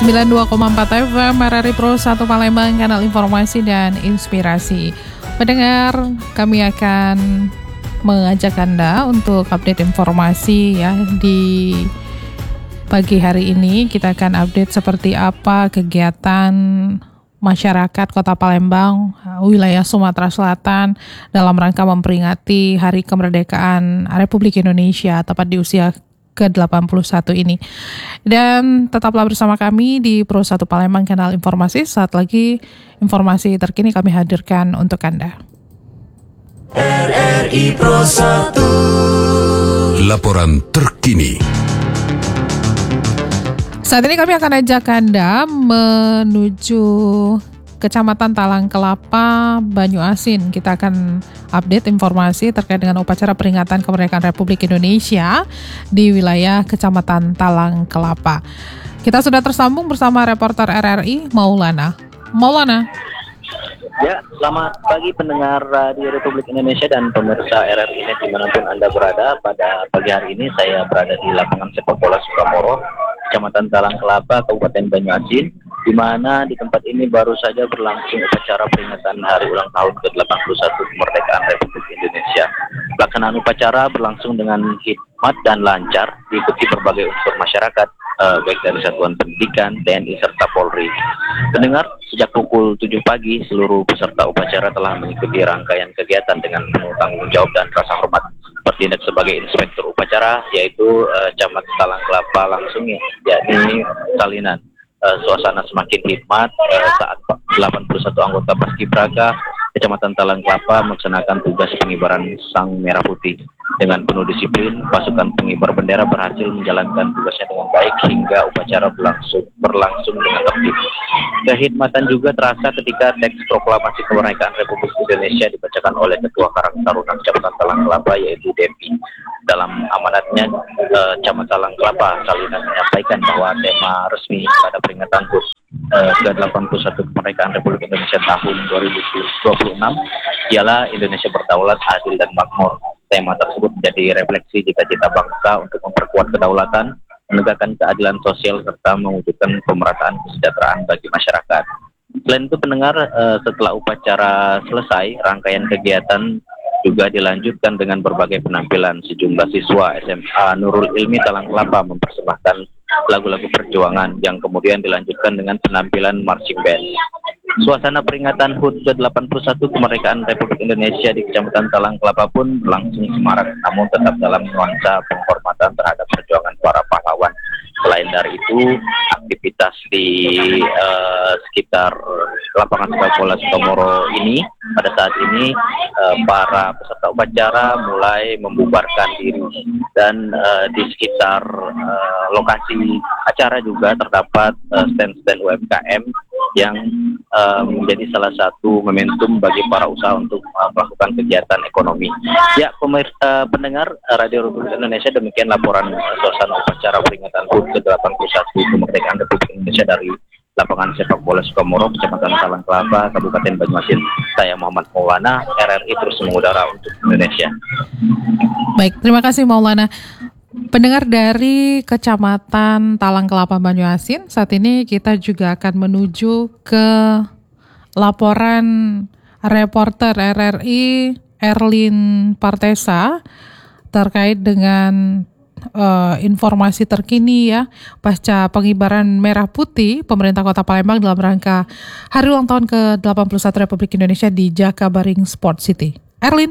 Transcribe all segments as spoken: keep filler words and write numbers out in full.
sembilan puluh dua koma empat F M R R I Pro satu Palembang, kanal informasi dan inspirasi. Pendengar, kami akan mengajak Anda untuk update informasi ya di pagi hari ini. Kita akan update seperti apa kegiatan masyarakat Kota Palembang, wilayah Sumatera Selatan dalam rangka memperingati Hari Kemerdekaan Republik Indonesia tepat di usia ke delapan puluh satu ini. Dan tetaplah bersama kami di Pro satu Palembang, kanal informasi. Saat lagi informasi terkini kami hadirkan untuk Anda. R R I Pro satu. Laporan terkini. Saat ini kami akan ajak Anda menuju Kecamatan Talang Kelapa, Banyuasin. Kita akan update informasi terkait dengan upacara peringatan kemerdekaan Republik Indonesia di wilayah Kecamatan Talang Kelapa. Kita sudah tersambung bersama reporter R R I, Maulana. Maulana. Ya, selamat pagi pendengar Radio Republik Indonesia dan pemirsa R R I Net dimanapun Anda berada. Pada pagi hari ini saya berada di lapangan sepak bola Sukamoro, Kecamatan Talang Kelapa, Kabupaten Banyuasin, di mana di tempat ini baru saja berlangsung upacara peringatan hari ulang tahun ke delapan puluh satu kemerdekaan Republik Indonesia. Pelaksanaan upacara berlangsung dengan hikmat dan lancar, diikuti berbagai unsur masyarakat, eh, baik dari satuan pendidikan, T N I, serta Polri. Pendengar, sejak pukul tujuh pagi, seluruh peserta upacara telah mengikuti rangkaian kegiatan dengan penuh tanggung jawab dan rasa hormat. Bertindak sebagai inspektur upacara, yaitu eh, Camat Talang Kelapa langsung, ya, yakni Salinan. Uh, suasana semakin hikmat uh, saat delapan puluh satu anggota Paskibraka Kecamatan Talang Kelapa melaksanakan tugas pengibaran Sang Merah Putih. Dengan penuh disiplin, pasukan pengibar bendera berhasil menjalankan tugasnya dengan baik hingga upacara berlangsung, berlangsung dengan tertib. Kehikmatan juga terasa ketika teks proklamasi kemerdekaan Republik Indonesia dibacakan oleh Ketua Karang Taruna Kecamatan Talang Kelapa, yaitu Devi. Dalam amanatnya, uh, Camat Talang Kelapa Salinan menyampaikan bahwa tema resmi pada peringatan H U T uh, ke delapan puluh satu kemerdekaan Republik Indonesia tahun dua ribu dua puluh enam ialah Indonesia berdaulat, adil dan makmur. Tema tersebut menjadi refleksi cita-cita bangsa untuk memperkuat kedaulatan, menegakkan keadilan sosial, serta mewujudkan pemerataan kesejahteraan bagi masyarakat. Selain itu pendengar, uh, setelah upacara selesai, rangkaian kegiatan juga dilanjutkan dengan berbagai penampilan. Sejumlah siswa S M A Nurul Ilmi Talang Kelapa mempersembahkan lagu-lagu perjuangan yang kemudian dilanjutkan dengan penampilan marching band. Suasana peringatan H U T ke delapan puluh satu kemerdekaan Republik Indonesia di Kecamatan Talang Kelapa pun berlangsung semarak, namun tetap dalam nuansa penghormatan terhadap perjuangan para pahlawan. Selain dari itu, aktivitas di uh, sekitar lapangan sepak bola Sukamoro ini pada saat ini uh, para peserta upacara mulai membubarkan diri, dan uh, di sekitar uh, lokasi acara juga terdapat uh, stand-stand U M K M yang uh, menjadi salah satu momentum bagi para usaha untuk uh, melakukan kegiatan ekonomi. Ya, pemirsa, uh, pendengar Radio Republik Indonesia, demikian laporan uh, suasana upacara peringatan H U T ke delapan puluh satu kemerdekaan Republik Indonesia dari lapangan sepak bola Sukamoro, Kecamatan Talang Kelapa, Kabupaten Banyuasin. Saya Muhammad Maulana, R R I terus mengudara untuk Indonesia. Baik, terima kasih Maulana. Pendengar dari Kecamatan Talang Kelapa, Banyuasin, saat ini kita juga akan menuju ke laporan reporter R R I Erlin Partesa terkait dengan Uh, informasi terkini ya pasca pengibaran merah putih pemerintah Kota Palembang dalam rangka hari ulang tahun ke delapan puluh satu Republik Indonesia di Jakabaring Sport City. Erlin.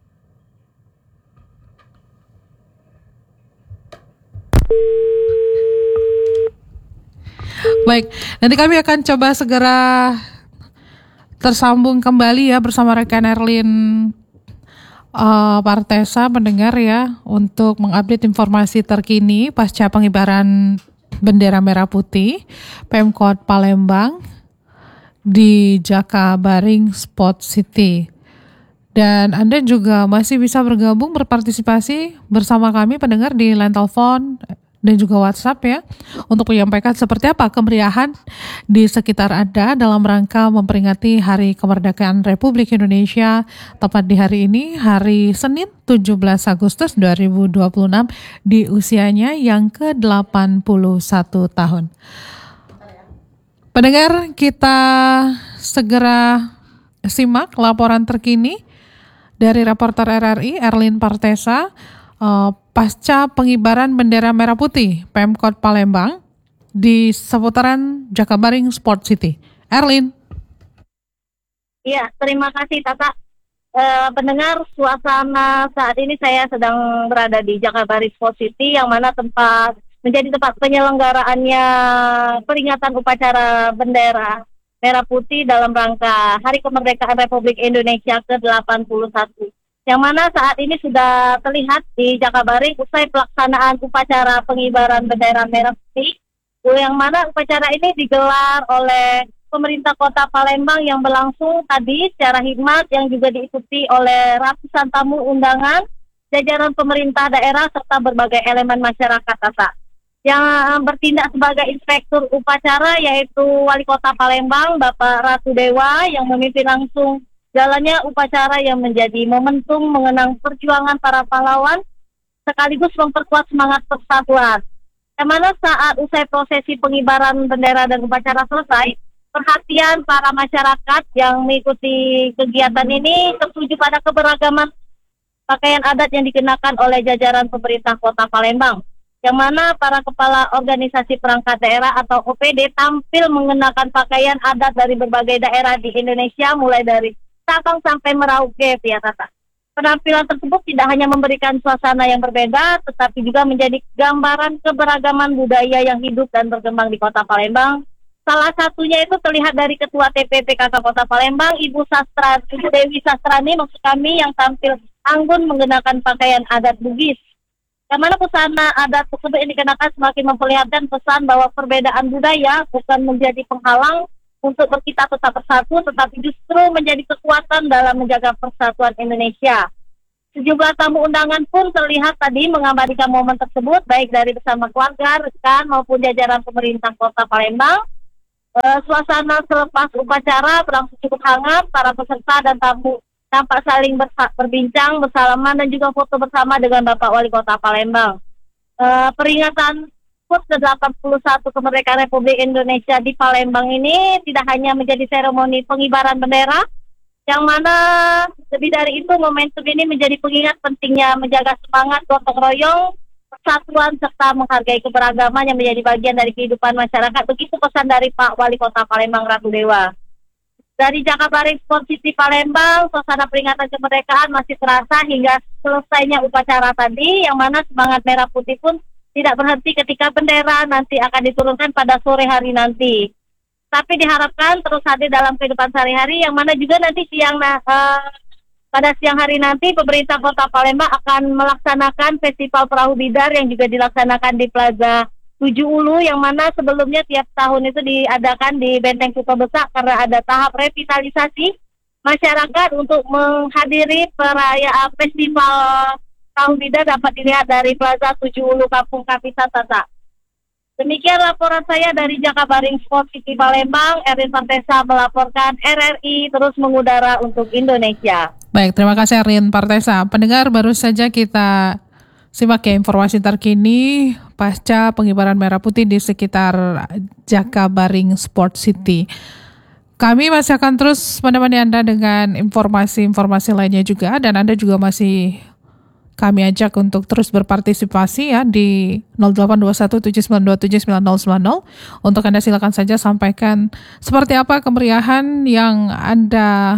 Baik, nanti kami akan coba segera tersambung kembali ya bersama rekan Erlin Uh, Partesa, pendengar ya, untuk mengupdate informasi terkini pasca pengibaran bendera merah putih Pemkot Palembang di Jakabaring Sport City. Dan Anda juga masih bisa bergabung berpartisipasi bersama kami pendengar di line telepon dan juga WhatsApp ya, untuk menyampaikan seperti apa kemeriahan di sekitar Anda dalam rangka memperingati Hari Kemerdekaan Republik Indonesia tepat di hari ini, hari Senin tujuh belas Agustus dua ribu dua puluh enam, di usianya yang ke delapan puluh satu tahun. Pendengar, kita segera simak laporan terkini dari reporter R R I Erlin Partesa uh, pasca pengibaran bendera merah putih Pemkot Palembang di seputaran Jakabaring Sport City. Erlin. Iya, terima kasih Tata. E, pendengar, suasana saat ini saya sedang berada di Jakabaring Sport City yang mana tempat menjadi tempat penyelenggaraannya peringatan upacara bendera merah putih dalam rangka Hari Kemerdekaan Republik Indonesia ke delapan puluh satu. Yang mana saat ini sudah terlihat di Jakabaring usai pelaksanaan upacara pengibaran bendera merah putih, yang mana upacara ini digelar oleh pemerintah Kota Palembang yang berlangsung tadi secara hikmat yang juga diikuti oleh ratusan tamu undangan, jajaran pemerintah daerah serta berbagai elemen masyarakat Tata. Yang bertindak sebagai inspektur upacara yaitu Wali Kota Palembang Bapak Ratu Dewa yang memimpin langsung jalannya upacara yang menjadi momentum mengenang perjuangan para pahlawan sekaligus memperkuat semangat persatuan. Yang mana saat usai prosesi pengibaran bendera dan upacara selesai, perhatian para masyarakat yang mengikuti kegiatan ini tertuju pada keberagaman pakaian adat yang dikenakan oleh jajaran pemerintah Kota Palembang, yang mana para kepala organisasi perangkat daerah atau O P D tampil mengenakan pakaian adat dari berbagai daerah di Indonesia mulai dari Sabang sampai Merauke, ya Tata. Penampilan tersebut tidak hanya memberikan suasana yang berbeda, tetapi juga menjadi gambaran keberagaman budaya yang hidup dan berkembang di Kota Palembang. Salah satunya itu terlihat dari Ketua T P P K K Kota Palembang, Ibu Sastra, Ibu Dewi Sastrani maksud kami yang tampil anggun menggunakan pakaian adat Bugis. Yang mana busana adat tersebut yang dikenakan semakin memperlihatkan pesan bahwa perbedaan budaya bukan menjadi penghalang untuk kita tetap bersatu, tetapi justru menjadi kekuatan dalam menjaga persatuan Indonesia. Sejumlah tamu undangan pun terlihat tadi mengabadikan momen tersebut, baik dari bersama keluarga, rekan maupun jajaran pemerintah Kota Palembang. Uh, suasana selepas upacara berlangsung cukup hangat, para peserta dan tamu tampak saling bersa- berbincang, bersalaman dan juga foto bersama dengan Bapak Wali Kota Palembang. Uh, peringatan H U T ke delapan puluh satu Kemerdekaan Republik Indonesia di Palembang ini tidak hanya menjadi seremoni pengibaran bendera, yang mana lebih dari itu momentum ini menjadi pengingat pentingnya menjaga semangat gotong royong, persatuan serta menghargai keberagaman yang menjadi bagian dari kehidupan masyarakat. Begitu pesan dari Pak Wali Kota Palembang Ratu Dewa. Dari Jakabaring Sport City Palembang, suasana peringatan kemerdekaan masih terasa hingga selesainya upacara tadi, yang mana semangat merah putih pun tidak berhenti ketika bendera nanti akan diturunkan pada sore hari nanti. Tapi diharapkan terus hadir dalam kehidupan sehari-hari, yang mana juga nanti siang nah, uh, pada siang hari nanti pemerintah Kota Palembang akan melaksanakan Festival Perahu Bidar yang juga dilaksanakan di Plaza Tujuh Ulu, yang mana sebelumnya tiap tahun itu diadakan di Benteng Kutobesak karena ada tahap revitalisasi masyarakat untuk menghadiri perayaan Festival Perahu Bidar dapat dilihat dari Plaza Tujuh Ulu Kampung Kapisa Tata. Demikian laporan saya dari Jakabaring Sport City Palembang. Erlin Partesa melaporkan, R R I terus mengudara untuk Indonesia. Baik, terima kasih Erlin Partesa. Pendengar, baru saja kita simak ya informasi terkini pasca pengibaran merah putih di sekitar Jakabaring Sport City. Kami masih akan terus menemani Anda dengan informasi-informasi lainnya juga, dan Anda juga masih kami ajak untuk terus berpartisipasi ya di nol delapan dua satu tujuh sembilan dua tujuh sembilan nol sembilan nol. Untuk Anda silakan saja sampaikan seperti apa kemeriahan yang Anda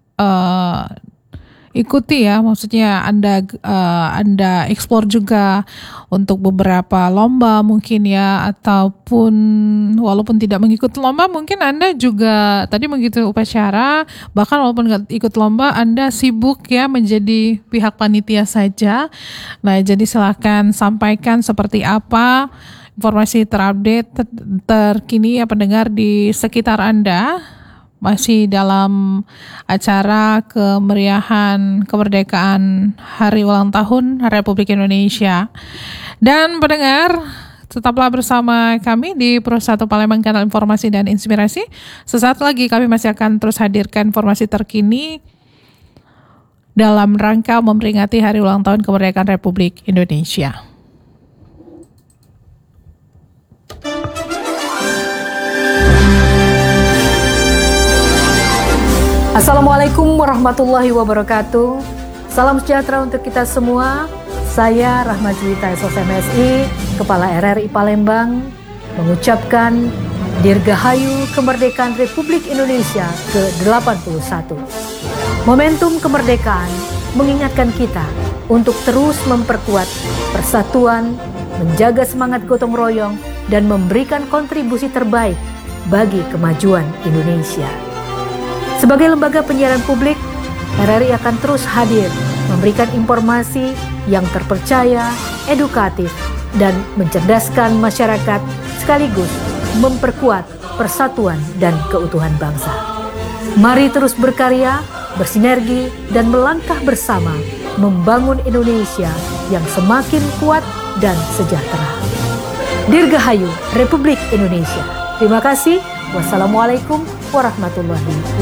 uh, ikuti ya, maksudnya Anda uh, Anda eksplor juga untuk beberapa lomba mungkin ya, ataupun walaupun tidak mengikuti lomba mungkin Anda juga tadi mengikuti upacara, bahkan walaupun nggak ikut lomba Anda sibuk ya menjadi pihak panitia saja. Nah, jadi silakan sampaikan seperti apa informasi terupdate ter- terkini ya pendengar di sekitar Anda. Masih dalam acara kemeriahan kemerdekaan Hari Ulang Tahun Republik Indonesia. Dan pendengar, tetaplah bersama kami di Pro satu Palembang, Kanal Informasi dan Inspirasi. Sesaat lagi kami masih akan terus hadirkan informasi terkini dalam rangka memperingati Hari Ulang Tahun Kemerdekaan Republik Indonesia. Assalamualaikum warahmatullahi wabarakatuh. Salam sejahtera untuk kita semua. Saya Rahma Juwita S M S I, Kepala R R I Palembang, mengucapkan Dirgahayu Kemerdekaan Republik Indonesia ke delapan puluh satu. Momentum kemerdekaan mengingatkan kita untuk terus memperkuat persatuan, menjaga semangat gotong royong, dan memberikan kontribusi terbaik bagi kemajuan Indonesia. Sebagai lembaga penyiaran publik, R R I akan terus hadir memberikan informasi yang terpercaya, edukatif, dan mencerdaskan masyarakat sekaligus memperkuat persatuan dan keutuhan bangsa. Mari terus berkarya, bersinergi, dan melangkah bersama membangun Indonesia yang semakin kuat dan sejahtera. Dirgahayu Republik Indonesia. Terima kasih. Wassalamualaikum warahmatullahi wabarakatuh.